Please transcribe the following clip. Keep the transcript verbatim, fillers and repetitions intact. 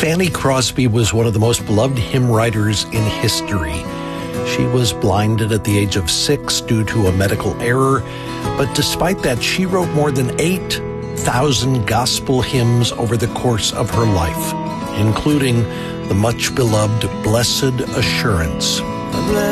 Fanny Crosby was one of the most beloved hymn writers in history. She was blinded at the age of six due to a medical error, but despite that, she wrote more than eight thousand gospel hymns over the course of her life, including the much-beloved Blessed Assurance.